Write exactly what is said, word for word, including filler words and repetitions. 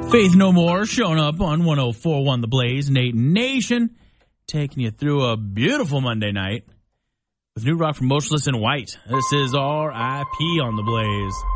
Faith No More showing up on one oh four point one The Blaze, Nate Nation, taking you through a beautiful Monday night with new rock from Motionless in White. This is R I P on The Blaze.